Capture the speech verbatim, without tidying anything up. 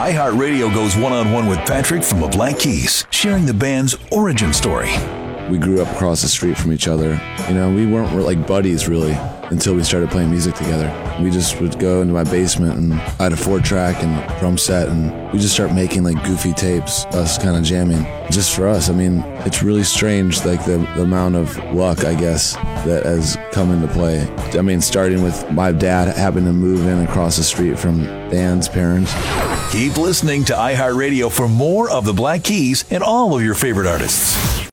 iHeartRadio goes one-on-one with Patrick from the Black Keys, sharing the band's origin story. We grew up across the street from each other. You know, we weren't like buddies really until we started playing music together. We just would go into my basement and I had a four track and a drum set and we just start making like goofy tapes, us kind of jamming. Just for us, I mean, it's really strange like the, the amount of luck, I guess, that has come into play. I mean, starting with my dad having to move in across the street from Dan's parents. Keep listening to iHeartRadio for more of the Black Keys and all of your favorite artists.